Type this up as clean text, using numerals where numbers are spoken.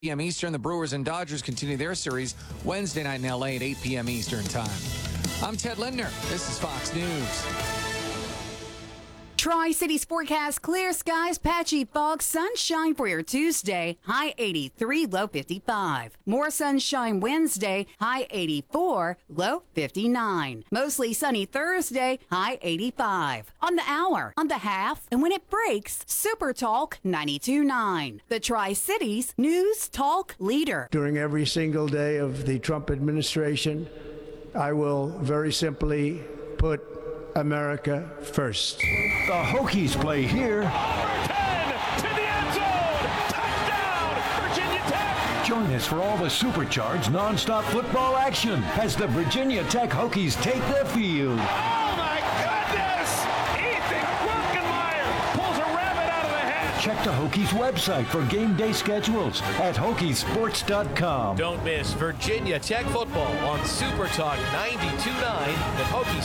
p.m. Eastern. The Brewers and Dodgers continue their series Wednesday night in L.A. at 8 p.m. Eastern time. I'm Ted Lindner. This is Fox News. Tri-Cities forecast: clear skies, patchy fog, sunshine for your Tuesday, high 83, low 55. More sunshine Wednesday, high 84, low 59. Mostly sunny Thursday, high 85. On the hour, on the half, and when it breaks, Super Talk 92.9. The Tri-Cities News Talk Leader. During every single day of the Trump administration, I will very simply put America first. The Hokies play here. Over 10 to the end zone. Touchdown, Virginia Tech. Join us for all the supercharged nonstop football action as the Virginia Tech Hokies take the field. Oh my goodness! Ethan Quirkenmeyer pulls a rabbit out of the hat. Check the Hokies website for game day schedules at Hokiesports.com. Don't miss Virginia Tech football on Super Talk 92.9, the Hokies